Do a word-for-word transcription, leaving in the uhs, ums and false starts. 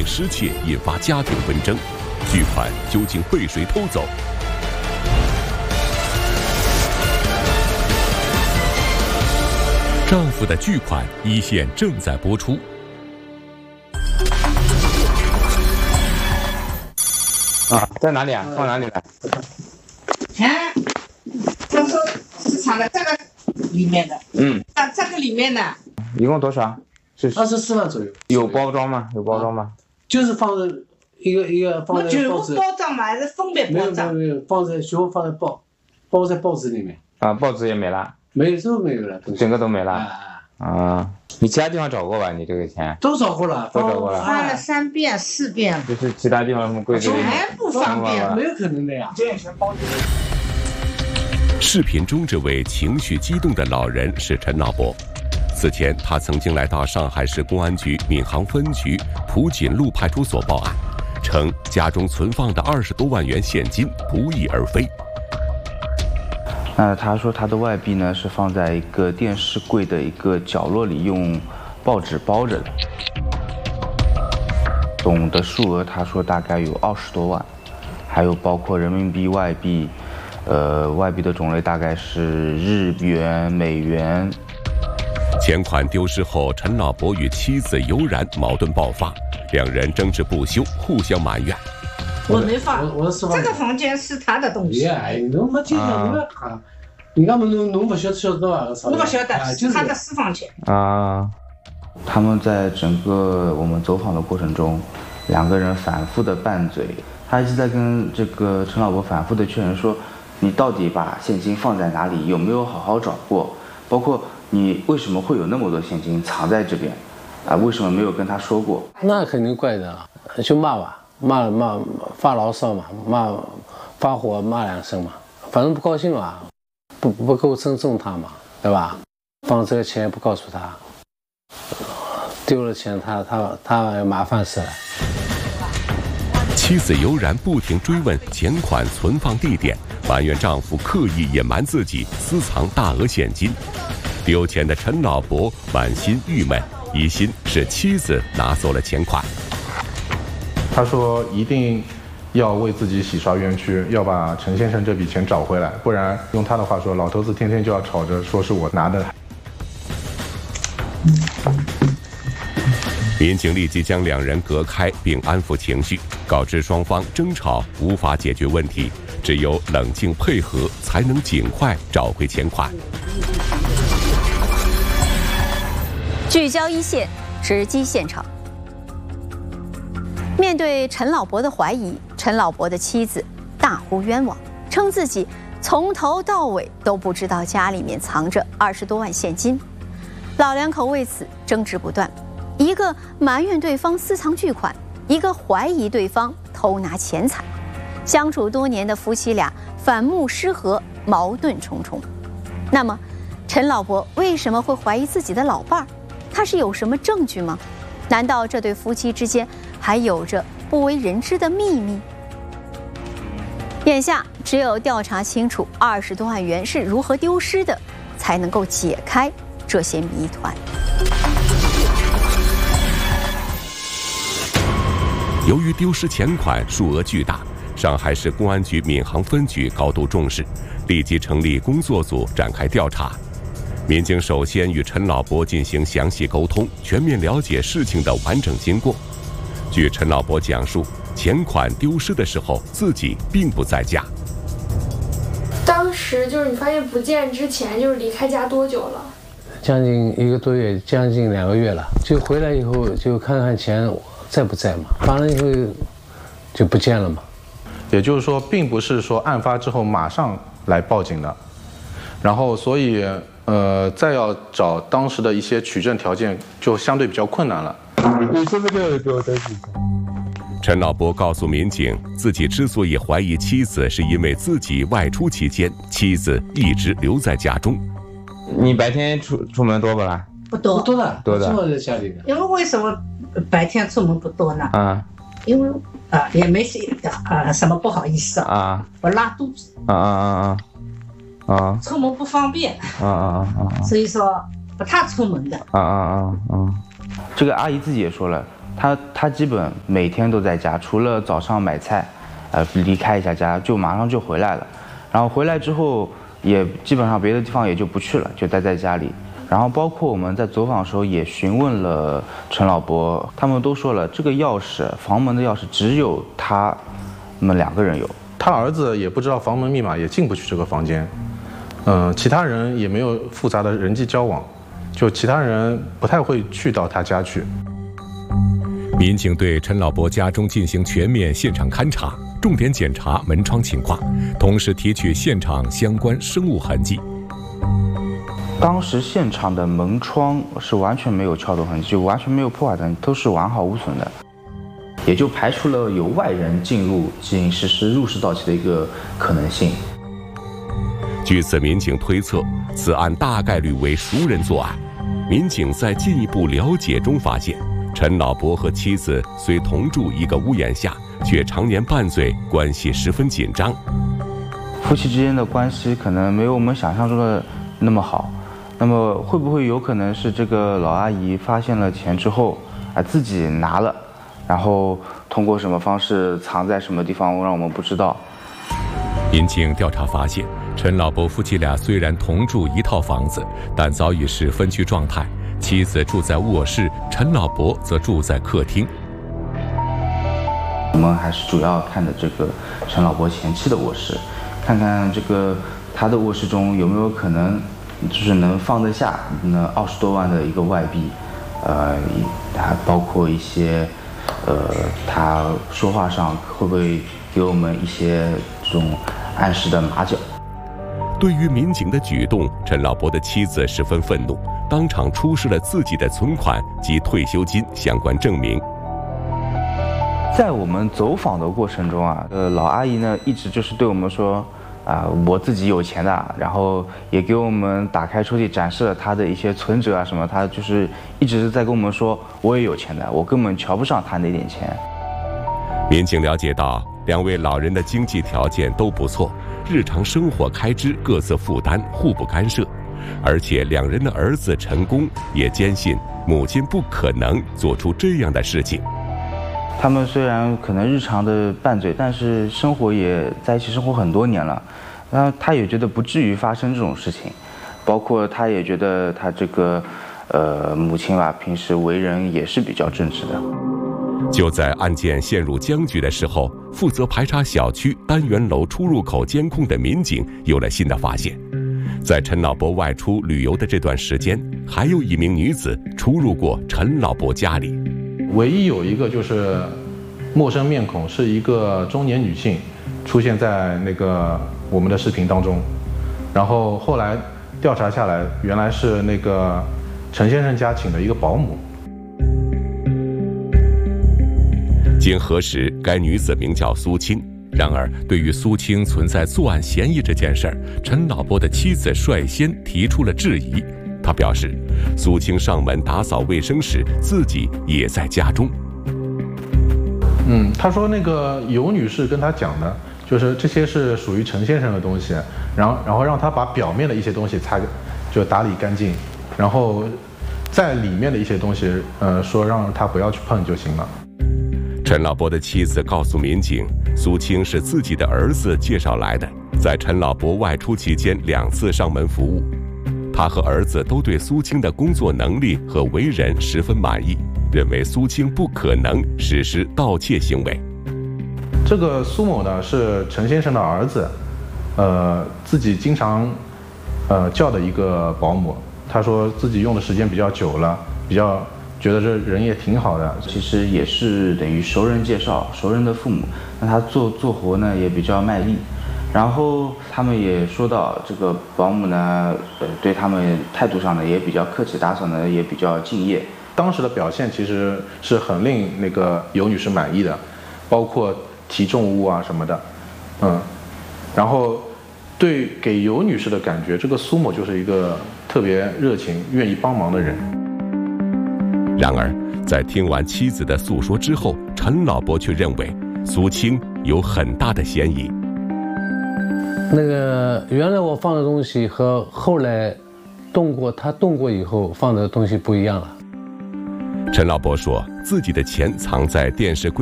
因失窃引发家庭纷争，巨款究竟被谁偷走？丈夫的巨款一线正在播出。 啊，在哪里啊？放哪里了？ 哎，他说市场的这个里面的， 嗯， 啊，这个里面的， 一共多少？是二十四万左右。 有包装吗？有包装吗？ 就是放在一个一个放我在报纸， 全部包装嘛，还是分别没有没有包装？ 没有，放在全部放在报，包在报纸里面。 啊，报纸也没了， 没有都没有了， 整个都没了。 啊， 啊，你其他地方找过吧？你这个钱都找过了， 都找过了翻了三遍四遍， 就是其他地方什么贵州全部方便。 没有可能的呀。 视频中这位情绪激动的老人是陈老伯。此前，他曾经来到上海市公安局闵行分局蒲锦路派出所报案，称家中存放的二十多万元现金不翼而飞。 那他说他的外币呢是放在一个电视柜的一个角落里，用报纸包着的。总的数额他说大概有二十多万，还有包括人民币、外币，呃，外币的种类大概是日元、美元。 钱款丢失后，陈老伯与妻子尤然矛盾爆发，两人争执不休，互相埋怨。 我没放， 我我是放这个房间是他的东西。 哎，侬没听到，侬啊，人家们侬侬不晓得晓得伐？ 我不晓得， 就是他的私房钱。 啊， 他们在整个我们走访的过程中，两个人反复的拌嘴，他一直在跟这个陈老伯反复的确认说，你到底把现金放在哪里？有没有好好找过？包括你为什么会有那么多现金藏在这边？啊，为什么没有跟他说过？ 那肯定怪的啊，就骂吧，骂骂发牢骚嘛，骂发火骂两声嘛，反正不高兴嘛，不不够尊重他嘛，对吧？放这个钱不告诉他，丢了钱他他他麻烦死了。 妻子尤然不停追问钱款存放地点，埋怨丈夫刻意隐瞒自己私藏大额现金。丢钱的陈老伯满心郁闷，疑心是妻子拿走了钱款。 他说一定要为自己洗刷冤屈，要把陈先生这笔钱找回来，不然用他的话说，老头子天天就要吵着说是我拿的。 民警立即将两人隔开并安抚情绪，告知双方争吵无法解决问题，只有冷静配合才能尽快找回钱款。 聚焦一线，直击现场。面对陈老伯的怀疑，陈老伯的妻子大呼冤枉，称自己从头到尾都不知道家里面藏着二十多万现金。老两口为此争执不断，一个埋怨对方私藏巨款，一个怀疑对方偷拿钱财。相处多年的夫妻俩反目失和，矛盾重重。那么，陈老伯为什么会怀疑自己的老伴儿？他是有什么证据吗？难道这对夫妻之间还有着不为人知的秘密？眼下只有调查清楚二十多万元是如何丢失的，才能够解开这些谜团。 由于丢失钱款数额巨大，上海市公安局闵行分局高度重视，立即成立工作组展开调查。民警首先与陈老伯进行详细沟通，全面了解事情的完整经过。据陈老伯讲述，钱款丢失的时候自己并不在家。 当时就是你发现不见之前，就是离开家多久了？ 将近一个多月，将近两个月了。就回来以后就看看钱在不在嘛，完了以后就不见了嘛。 也就是说，并不是说案发之后马上来报警的，然后所以呃，再要找当时的一些取证条件就相对比较困难了。 你身份证给我登记一下。 陈老伯告诉民警，自己之所以怀疑妻子，是因为自己外出期间，妻子一直留在家中。 你白天出出门多不啦？ 不多， 多的， 多的， 坐在家里的。 因为为什么白天出门不多呢？ 啊， 因为啊、呃、也没谁啊、呃、什么不好意思啊， 啊我拉肚子， 啊啊啊啊啊， 出门不方便， 啊啊啊啊， 所以说不太出门的。 啊啊啊啊， 这个阿姨自己也说了， 他他基本每天都在家，除了早上买菜，呃，离开一下家就马上就回来了。然后回来之后也基本上别的地方也就不去了，就待在家里。然后包括我们在走访的时候也询问了陈老伯，他们都说了，这个钥匙房门的钥匙只有他们两个人有， 他儿子也不知道房门密码，也进不去这个房间。嗯、呃，其他人也没有复杂的人际交往，就其他人不太会去到他家去。 民警对陈老伯家中进行全面现场勘查，重点检查门窗情况，同时提取现场相关生物痕迹。 当时现场的门窗是完全没有撬动痕迹，就完全没有破坏的痕迹，都是完好无损的，也就排除了有外人进入进行实施入室盗窃的一个可能性。 据此，民警推测此案大概率为熟人作案。民警在进一步了解中发现，陈老伯和妻子虽同住一个屋檐下，却常年拌嘴，关系十分紧张。 夫妻之间的关系可能没有我们想象中的那么好。那么会不会有可能是这个老阿姨发现了钱之后，啊自己拿了，然后通过什么方式藏在什么地方，让我们不知道？ 民警调查发现，陈老伯夫妻俩虽然同住一套房子，但早已是分居状态。妻子住在卧室，陈老伯则住在客厅。 我们还是主要看的这个陈老伯前妻的卧室，看看这个他的卧室中有没有可能就是能放得下那二十多万的一个外币，呃，还包括一些，呃，他说话上会不会给我们一些这种暗示的马脚？ 对于民警的举动，陈老伯的妻子十分愤怒，当场出示了自己的存款及退休金相关证明。 在我们走访的过程中啊，呃，老阿姨呢一直就是对我们说，啊、呃，我自己有钱的，然后也给我们打开抽屉展示了她的一些存折啊什么，她就是一直在跟我们说，我也有钱的，我根本瞧不上她那点钱。 民警了解到，两位老人的经济条件都不错，日常生活开支各自负担，互不干涉。而且两人的儿子陈功也坚信母亲不可能做出这样的事情。 他们虽然可能日常的拌嘴，但是生活也在一起生活很多年了，那他也觉得不至于发生这种事情，包括他也觉得他这个呃母亲吧，平时为人也是比较正直的。 就在案件陷入僵局的时候，负责排查小区单元楼出入口监控的民警有了新的发现。在陈老伯外出旅游的这段时间，还有一名女子出入过陈老伯家里。 唯一有一个就是陌生面孔，是一个中年女性，出现在那个我们的视频当中。然后后来调查下来，原来是那个陈先生家请的一个保姆。 经核实，该女子名叫苏青。然而，对于苏青存在作案嫌疑这件事儿，陈老伯的妻子率先提出了质疑。他表示，苏青上门打扫卫生时，自己也在家中。 嗯，他说那个尤女士跟他讲的，就是这些是属于陈先生的东西，然后然后让他把表面的一些东西擦，就打理干净，然后在里面的一些东西，呃，说让他不要去碰就行了。 陈老伯的妻子告诉民警，苏青是自己的儿子介绍来的，在陈老伯外出期间两次上门服务。他和儿子都对苏青的工作能力和为人十分满意，认为苏青不可能实施盗窃行为。 这个苏某呢是陈先生的儿子，呃，自己经常呃叫的一个保姆。他说自己用的时间比较久了，比较觉得这人也挺好的。 其实也是等于熟人介绍，熟人的父母，那他做做活呢也比较卖力。然后他们也说到，这个保姆呢，呃，对他们态度上呢也比较客气，打扫呢也比较敬业。 当时的表现其实是很令那个尤女士满意的，包括提重物啊什么的，嗯，然后对给尤女士的感觉，这个苏某就是一个特别热情、愿意帮忙的人。 然而，在听完妻子的诉说之后，陈老伯却认为苏青有很大的嫌疑。 那个原来我放的东西和后来动过他动过以后放的东西不一样了。 陈老伯说，自己的钱藏在电视柜